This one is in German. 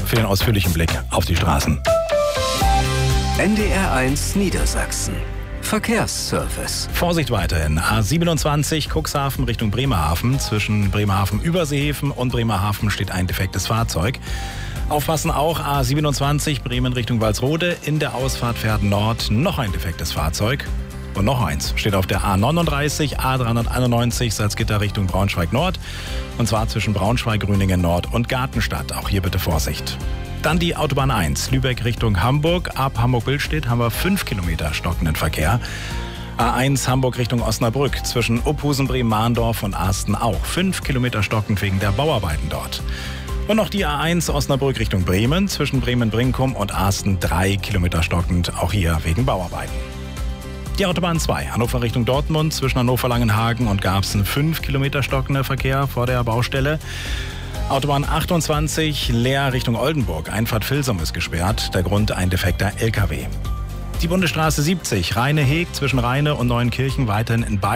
für den ausführlichen Blick auf die Straßen. NDR1 Niedersachsen. Verkehrsservice. Vorsicht weiterhin. A27 Cuxhaven Richtung Bremerhaven. Zwischen Bremerhaven-Überseehäfen und Bremerhaven steht ein defektes Fahrzeug. Aufpassen auch, A27 Bremen Richtung Walsrode. In der Ausfahrt Verden Nord noch ein defektes Fahrzeug. Und noch eins steht auf der A39, A391 Salzgitter Richtung Braunschweig Nord. Und zwar zwischen Braunschweig, Grüningen Nord und Gartenstadt. Auch hier bitte Vorsicht. Dann die Autobahn 1, Lübeck Richtung Hamburg. Ab Hamburg-Billstedt haben wir 5 Kilometer stockenden Verkehr. A1 Hamburg Richtung Osnabrück. Zwischen Uphusen, Bremen-Mahndorf und Asten auch 5 Kilometer stockend wegen der Bauarbeiten dort. Und noch die A1 Osnabrück Richtung Bremen. Zwischen Bremen-Brinkum und Asten 3 Kilometer stockend, auch hier wegen Bauarbeiten. Die Autobahn 2, Hannover Richtung Dortmund. Zwischen Hannover-Langenhagen und Garbsen 5 Kilometer stockender Verkehr vor der Baustelle. Autobahn 28, Leer Richtung Oldenburg. Einfahrt Vilsum ist gesperrt. Der Grund ein defekter LKW. Die Bundesstraße 70, Rheine-Heg zwischen Rheine und Neuenkirchen weiterhin in beiden